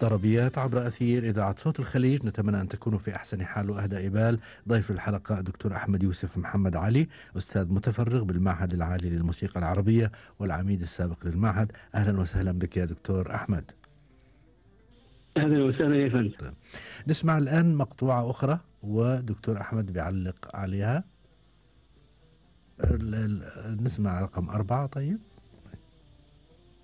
طربيات عبر أثير إذاعة صوت الخليج. نتمنى أن تكونوا في أحسن حال وأهدى إبال. ضيف الحلقة الدكتور أحمد يوسف محمد علي، أستاذ متفرغ بالمعهد العالي للموسيقى العربية والعميد السابق للمعهد. أهلا وسهلا بك يا دكتور أحمد. أهلا وسهلا يا فندم. طيب. نسمع الآن مقطوعة أخرى ودكتور أحمد بيعلق عليها. نسمع رقم 4. طيب.